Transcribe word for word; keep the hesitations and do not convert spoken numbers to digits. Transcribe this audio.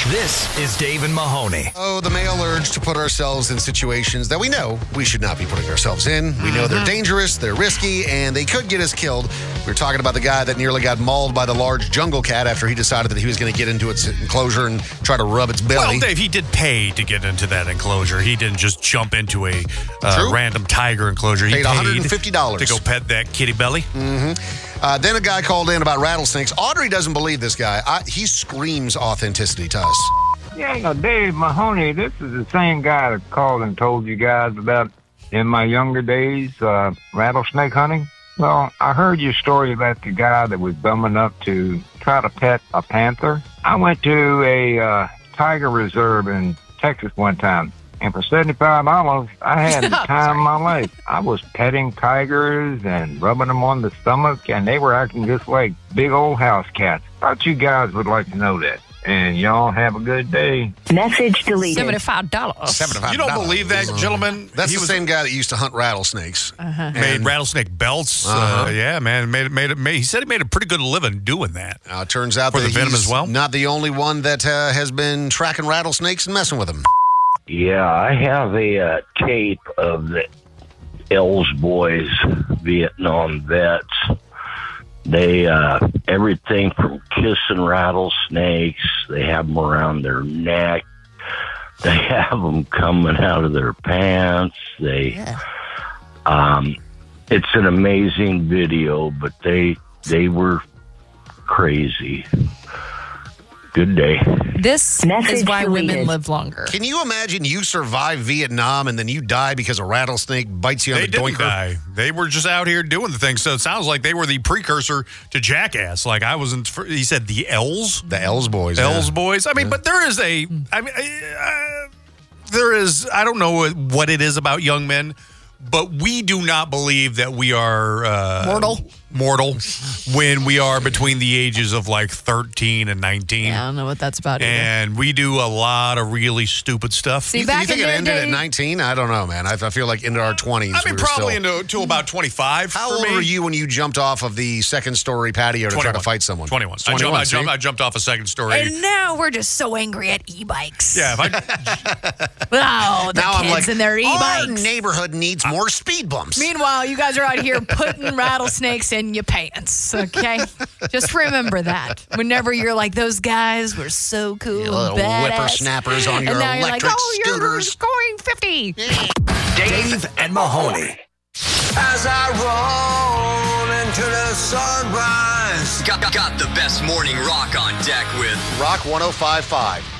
This is Dave and Mahoney. Oh, the male urge to put ourselves in situations that we know we should not be putting ourselves in. We mm-hmm. know they're dangerous, they're risky, and they could get us killed. We were talking about the guy that nearly got mauled by the large jungle cat after he decided that he was going to get into its enclosure and try to rub its belly. Well, Dave, he did pay to get into that enclosure. He didn't just jump into a uh, random tiger enclosure. He paid one hundred fifty dollars to go pet that kitty belly. Mm-hmm. Uh, then a guy called in about rattlesnakes. Audrey doesn't believe this guy. I, he screams authenticity to us. Yeah, Dave Mahoney, this is the same guy that called and told you guys about in my younger days, uh, rattlesnake hunting. Well, I heard your story about the guy that was dumb enough to try to pet a panther. I went to a uh, tiger reserve in Texas one time, and for seventy-five dollars, I had the time of my life. I was petting tigers and rubbing them on the stomach, and they were acting just like big old house cats. Thought you guys would like to know that. And y'all have a good day. Message deleted. seventy-five dollars. seventy-five dollars. You don't believe that, gentlemen? That's he the was, same guy that used to hunt rattlesnakes. Uh-huh. Made rattlesnake belts. Uh-huh. Uh, yeah, man. Made, made, made, he said he made a pretty good living doing that. Uh, it turns out For that the venom he's as well? not the only one that uh, has been tracking rattlesnakes and messing with them. Yeah, I have a uh, tape of the Els Boys Vietnam vets. They, uh, everything from kissing rattlesnakes, they have them around their neck, they have them coming out of their pants, they, Yeah. um, it's an amazing video, but they, they were crazy. Good day. This Message is why deleted. women live longer. Can you imagine you survive Vietnam and then you die because a rattlesnake bites you on They the didn't doinker? die. They were just out here doing the thing. So it sounds like they were the precursor to Jackass. Like I wasn't. He said the Els, The Els Boys. Els yeah. Boys. I mean, Yeah. but there is a. I mean, uh, there is. I don't know what it is about young men, but we do not believe that we are uh, Mortal. Mortal when we are between the ages of like thirteen and nineteen. Yeah, I don't know what that's about either. And we do a lot of really stupid stuff. See, You, back you think in it the ended day- at nineteen? I don't know, man. I, I feel like into our twenties. I mean, we were probably still... into to about twenty-five. How for old me. were you when you jumped off of the second story patio to try to fight someone? twenty-one. I, twenty-one, jumped, I, see? jumped, I jumped off a second story. And now we're just so angry at e-bikes. yeah, if I, Oh, the Now kids I'm like, and their our e-bikes. neighborhood needs more speed bumps. Meanwhile, you guys are out here putting rattlesnakes in your pants, okay? Just remember that. Whenever you're like, those guys were so cool You and little badass. whippersnappers on your and now you're electric like, oh, scooters. you're going fifty. Dave and Mahoney. As I roll into the sunrise. Got, got the best morning rock on deck with Rock one oh five point five.